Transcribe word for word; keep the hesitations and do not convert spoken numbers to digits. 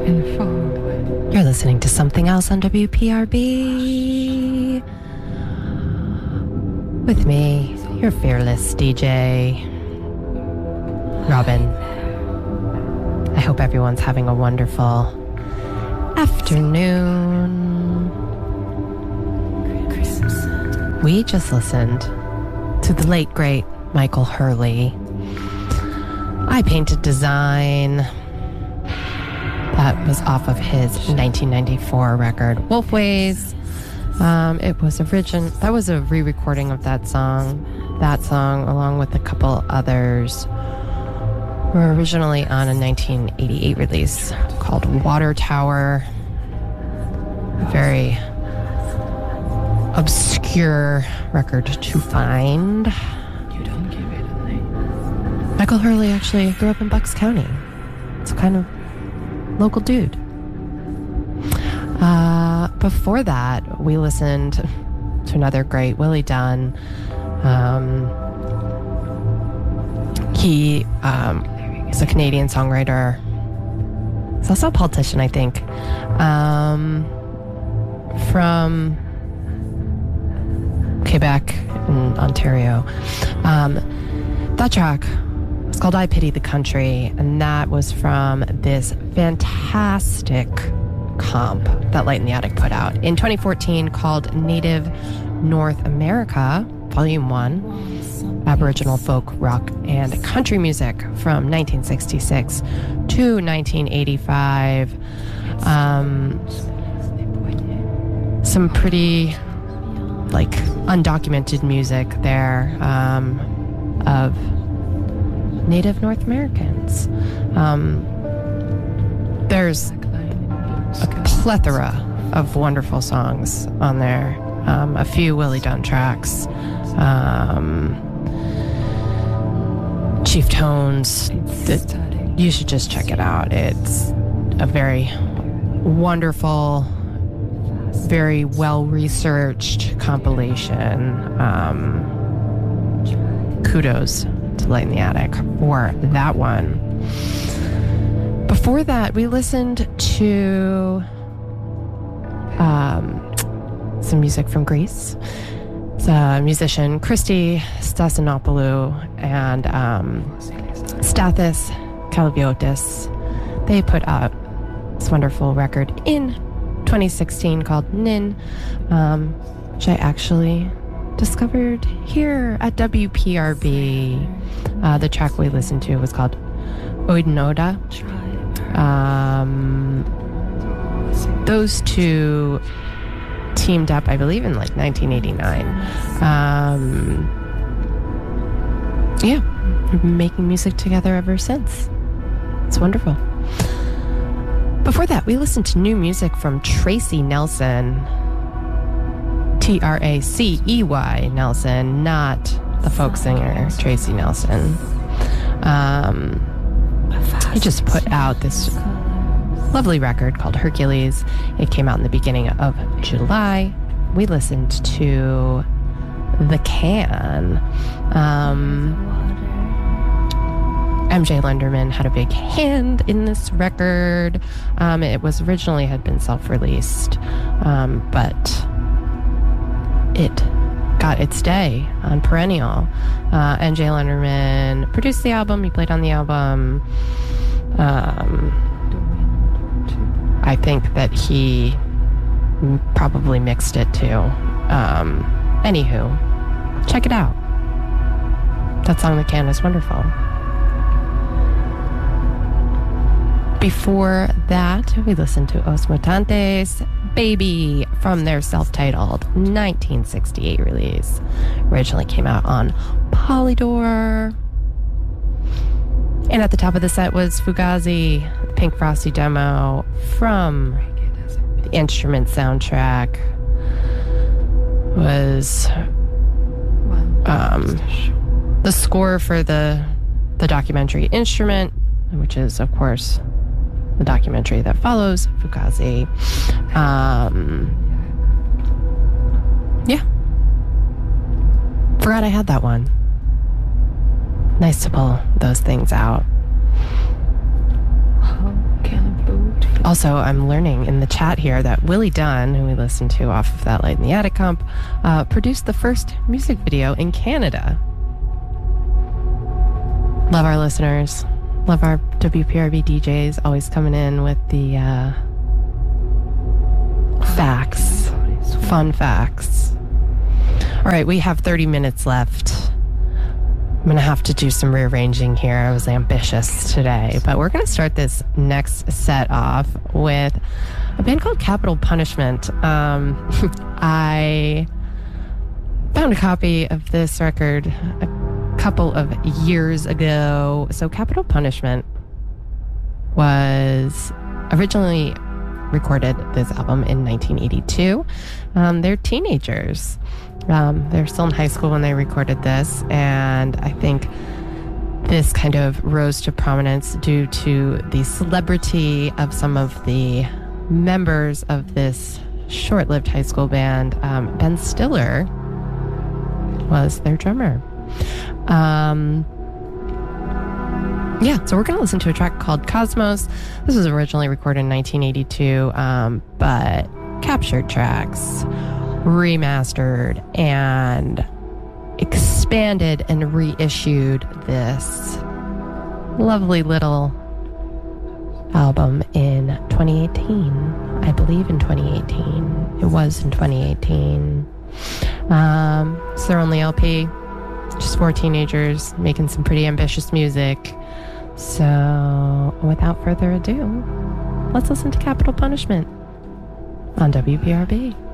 You're listening to Something Else on W P R B. With me, your fearless D J, Robin. I hope everyone's having a wonderful afternoon. We just listened to the late, great Michael Hurley. I Painted Design. That was off of his nineteen ninety-four record, Wolfways. Um, it was origin. That was a re-recording of that song. That song, along with a couple others, were originally on a nineteen eighty-eight release called Water Tower. A very obscure record to find. You don't give it a name. Michael Hurley actually grew up in Bucks County. It's kind of local dude. Uh, before that, we listened to another great Willie Dunn. Um, he um, is a Canadian songwriter. He's also a politician, I think, um, from Quebec in Ontario. Um, that track was called I Pity the Country, and that was from this fantastic comp that Light in the Attic put out in twenty fourteen called Native North America, Volume one, Aboriginal Folk, Rock, and Country Music from nineteen sixty-six to nineteen eighty-five. Um, some pretty, like, undocumented music there um, of Native North Americans. Um, there's a plethora of wonderful songs on there. Um, a few Willie Dunn tracks. Um, Chief Tones. That you should just check it out. It's a very wonderful, very well-researched compilation. Um, kudos to Light in the Attic for that one. Before that, we listened to um, some music from Greece. It's a musician, Christy Stasinopoulou and um, Stathis Kaliviotis. They put out this wonderful record in twenty sixteen called Nin, um, which I actually discovered here at W P R B. Uh, the track we listened to was called Oidnoda. Um, those two teamed up, I believe, in like nineteen eighty-nine. Um, yeah, we've been making music together ever since. It's wonderful. Before that, we listened to new music from Tracy Nelson. T R A C E Y Nelson, not the folk singer Tracy Nelson. Um, he just put out this lovely record called Hercules. It came out in the beginning of July. We listened to The Can. Um, M J Lenderman had a big hand in this record. Um, it was originally had been self-released, um, but it got its day on Perennial. Uh, M J Lenderman produced the album. He played on the album. Um, I think that he probably mixed it too. Um, anywho, check it out. That song, The Can, is wonderful. Before that, we listened to Os Mutantes, Baby, from their self-titled nineteen sixty-eight release. Originally came out on Polydor. And at the top of the set was Fugazi, the Pink Frosty demo from the Instrument soundtrack. Was um, the score for the the documentary Instrument, which is, of course, the documentary that follows Fugazi. Um, yeah. Forgot I had that one. Nice to pull those things out. Also, I'm learning in the chat here that Willie Dunn, who we listened to off of that Light in the Attic comp, uh, produced the first music video in Canada. Love our listeners. Love our W P R B D Js always coming in with the uh, facts, fun facts. All right, we have thirty minutes left. I'm going to have to do some rearranging here. I was ambitious today, but we're going to start this next set off with a band called Capital Punishment. Um, I found a copy of this record a couple of years ago. So Capital Punishment was originally recorded this album in nineteen eighty-two. Um, they're teenagers. Um, they're still in high school when they recorded this, and I think this kind of rose to prominence due to the celebrity of some of the members of this short-lived high school band. Um, Ben Stiller was their drummer. Um, yeah, so we're going to listen to a track called Cosmos. This was originally recorded in nineteen eighty-two, um, but captured tracks, remastered, and expanded and reissued this lovely little album in twenty eighteen. I believe in twenty eighteen. It was in twenty eighteen. Um, it's their only L P. Just four teenagers making some pretty ambitious music. So, without further ado, let's listen to Capital Punishment on W P R B.